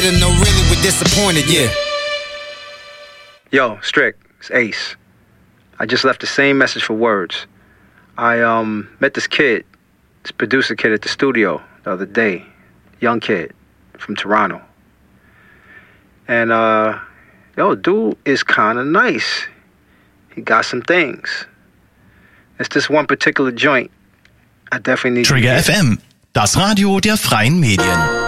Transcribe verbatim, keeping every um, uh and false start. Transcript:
bitter, no really, we're disappointed, yeah. Yo, Strick, it's Ace. I just left the same message for words. I um met this kid, this producer kid at the studio the other day, young kid from Toronto. And uh, yo, dude is kind of nice. He got some things. It's this one particular joint I definitely need. Trigger F M, das Radio der freien Medien.